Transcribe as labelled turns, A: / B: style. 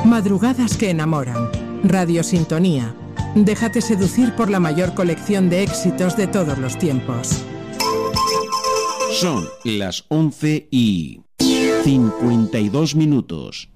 A: Madrugadas que enamoran. Radio Sintonía. Déjate seducir por la mayor colección de éxitos de todos los tiempos.
B: Son las 11:52.